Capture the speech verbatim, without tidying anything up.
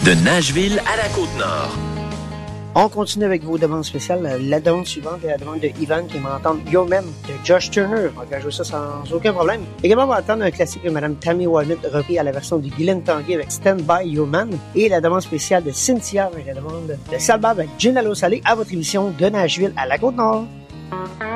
De Nashville à la Côte-Nord. On continue avec vos demandes spéciales. La demande suivante est la demande de Ivan qui m'entend Yo Man de Josh Turner. On va jouer ça sans aucun problème. Également, on va entendre un classique de Madame Tammy Wynette repris à la version de Guylaine Tanguay avec Stand By Yo Man. Et la demande spéciale de Cynthia avec la demande de Salbab avec Gin à l'eau salée à votre émission de Nashville à la Côte-Nord.